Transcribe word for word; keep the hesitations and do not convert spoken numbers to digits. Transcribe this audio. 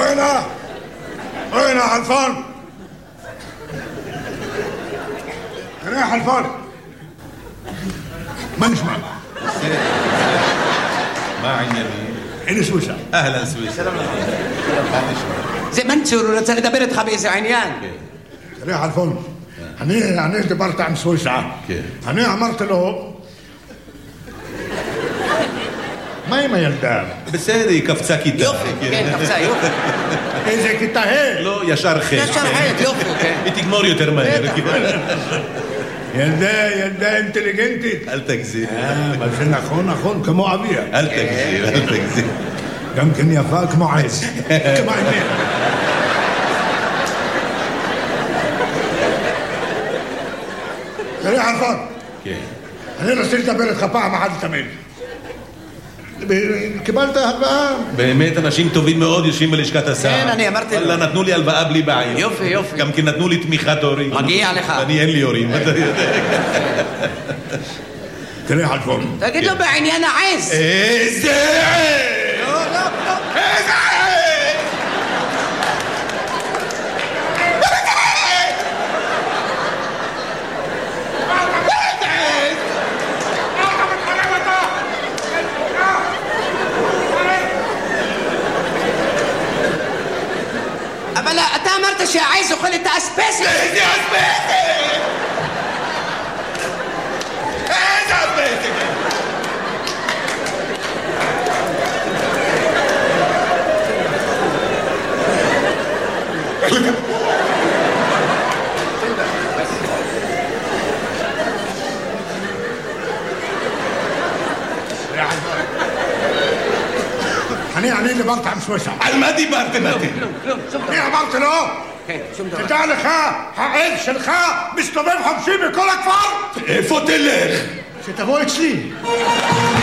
وينها وينها حلفان يا حلفان ما نسمع ما عندي إني سويسرا اهلا سويسرا زي ما انت دبرت خبيث عينيان يا حلفان هني هني دبرت عن سويسرا هني عمرت له ما ما يلدام بس هذه كفتة كده يوفي كين كفتة يوفي إذا كنت هيك לא, ישר חן. ישר חן, יופי, כן. היא תגמור יותר מהר. ילדה, ילדה אינטליגנטית. אל תגזים. אה, אבל זה נכון, נכון, כמו אביה. אל תגזים, אל תגזים. גם כן יפה כמו עז. כמו עניין. תראה חלפון. כן. אני רוצה לדבר איתך פעם אחת לתמיד. קיבלת הלוואה? באמת אנשים טובים מאוד יושבים בלשכת השר. כן, אני אמרתי לו. וואלה, נתנו לי הלוואה בלי בעיה. יופי, יופי. גם כי נתנו לי תמיכת הורים. מגיע לך. אני אין לי הורים, אתה יודע. תראה חלפון. תגיד לו בעניין העז. איזה עז! לא, לא, לא. איזה עז! אבל אתה אמרת שהעז אוכל את האספסת. איזה אספסת! איזה אספסת! אני, אני דיברת עם סוויסה. על מה דיברתם אתם? כלום, כלום, שום דבר. אני אמרתי לו, כן, שום דבר. תדע לך, העז שלך מסתובב חופשי בכל הכפר. איפה תלך? שתבוא אצלי.